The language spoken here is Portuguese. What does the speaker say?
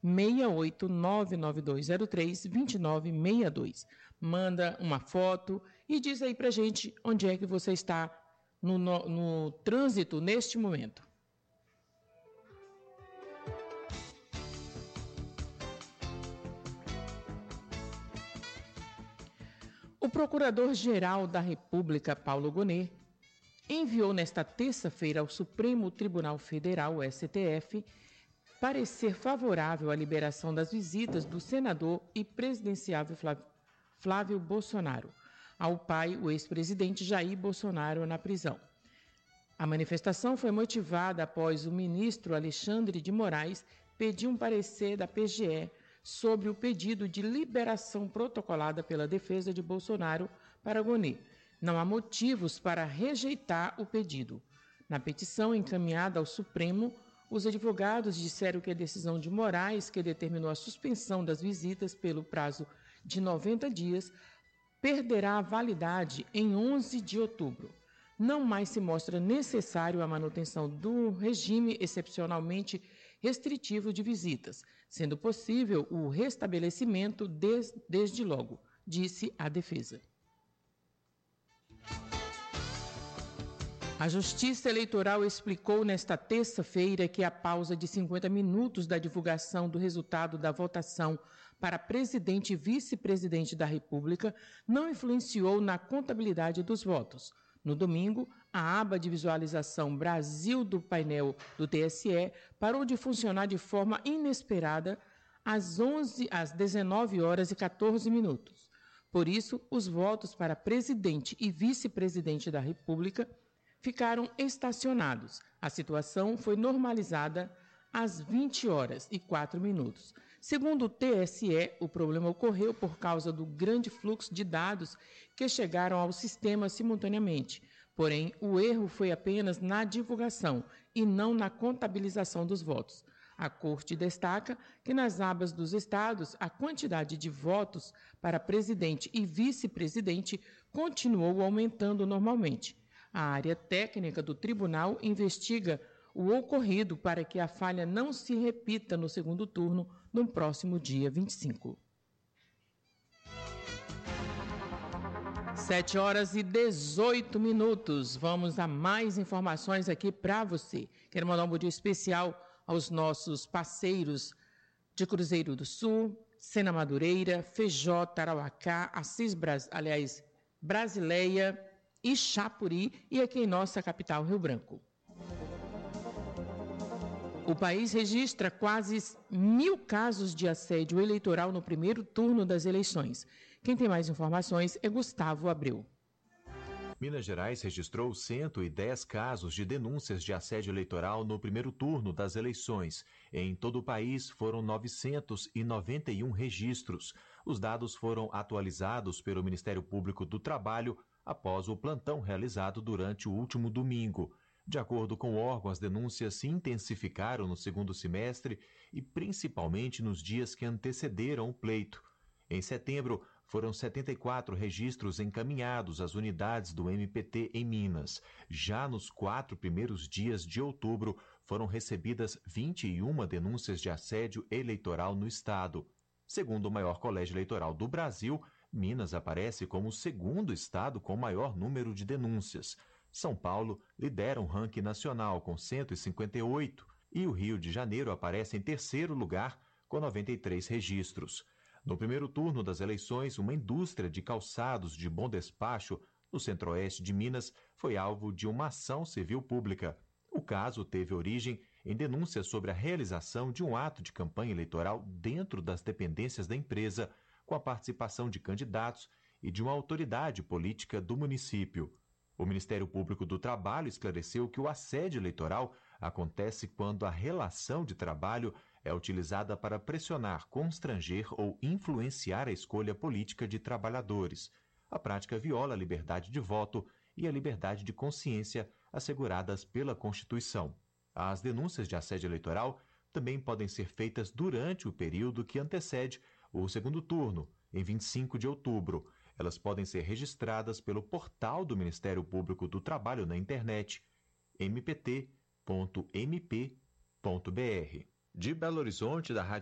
68992032962. Manda uma foto e diz aí pra gente onde é que você está no trânsito neste momento. O Procurador-Geral da República, Paulo Gonet, enviou nesta terça-feira ao Supremo Tribunal Federal, STF, parecer favorável à liberação das visitas do senador e presidenciável Flávio Bolsonaro ao pai, o ex-presidente Jair Bolsonaro, na prisão. A manifestação foi motivada após o ministro Alexandre de Moraes pedir um parecer da PGE sobre o pedido de liberação protocolada pela defesa de Bolsonaro para Gonet. Não há motivos para rejeitar o pedido. Na petição encaminhada ao Supremo, os advogados disseram que a decisão de Moraes, que determinou a suspensão das visitas pelo prazo de 90 dias, perderá a validade em 11 de outubro. Não mais se mostra necessário a manutenção do regime excepcionalmente restritivo de visitas, sendo possível o restabelecimento desde logo, disse a defesa. A Justiça Eleitoral explicou nesta terça-feira que a pausa de 50 minutos da divulgação do resultado da votação para presidente e vice-presidente da República não influenciou na contabilidade dos votos. No domingo, a aba de visualização Brasil do painel do TSE parou de funcionar de forma inesperada às 19 horas e 14 minutos. Por isso, os votos para presidente e vice-presidente da República ficaram estacionados. A situação foi normalizada às 20 horas e 4 minutos. Segundo o TSE, o problema ocorreu por causa do grande fluxo de dados que chegaram ao sistema simultaneamente. Porém, o erro foi apenas na divulgação e não na contabilização dos votos. A Corte destaca que nas abas dos estados, a quantidade de votos para presidente e vice-presidente continuou aumentando normalmente. A área técnica do tribunal investiga o ocorrido para que a falha não se repita no segundo turno, no próximo dia 25. 7 horas e 18 minutos. Vamos a mais informações aqui para você. Quero mandar um bom dia especial aos nossos parceiros de Cruzeiro do Sul, Sena Madureira, Feijó, Tarauacá, Brasileia, Ixapuri e aqui em nossa capital, Rio Branco. O país registra quase 1.000 casos de assédio eleitoral no primeiro turno das eleições. Quem tem mais informações é Gustavo Abreu. Minas Gerais registrou 110 casos de denúncias de assédio eleitoral no primeiro turno das eleições. Em todo o país, foram 991 registros. Os dados foram atualizados pelo Ministério Público do Trabalho após o plantão realizado durante o último domingo. De acordo com o órgão, as denúncias se intensificaram no segundo semestre e principalmente nos dias que antecederam o pleito. Em setembro, foram 74 registros encaminhados às unidades do MPT em Minas. Já nos 4 primeiros dias de outubro, foram recebidas 21 denúncias de assédio eleitoral no estado. Segundo o maior colégio eleitoral do Brasil, Minas aparece como o segundo estado com maior número de denúncias. São Paulo lidera um ranking nacional com 158 e o Rio de Janeiro aparece em terceiro lugar com 93 registros. No primeiro turno das eleições, uma indústria de calçados de bom despacho no centro-oeste de Minas foi alvo de uma ação civil pública. O caso teve origem em denúncias sobre a realização de um ato de campanha eleitoral dentro das dependências da empresa, com a participação de candidatos e de uma autoridade política do município. O Ministério Público do Trabalho esclareceu que o assédio eleitoral acontece quando a relação de trabalho é utilizada para pressionar, constranger ou influenciar a escolha política de trabalhadores. A prática viola a liberdade de voto e a liberdade de consciência asseguradas pela Constituição. As denúncias de assédio eleitoral também podem ser feitas durante o período que antecede o segundo turno, em 25 de outubro. Elas podem ser registradas pelo portal do Ministério Público do Trabalho na internet, mpt.mp.br. De Belo Horizonte, da Rádio